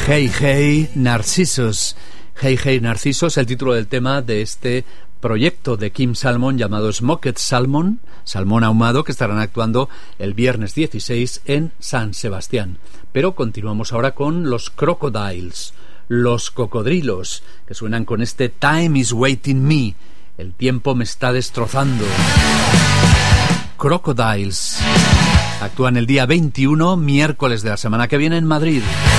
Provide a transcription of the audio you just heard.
Hey Hey Narcissus. Hey Hey Narcissus, el título del tema de este proyecto de Kim Salmon llamado Smoked Salmon, salmón ahumado, que estarán actuando el viernes 16 en San Sebastián. Pero continuamos ahora con los Crocodiles, los cocodrilos, que suenan con este Time is Waiting Me, el tiempo me está destrozando. Crocodiles actúan el día 21, miércoles de la semana que viene en Madrid.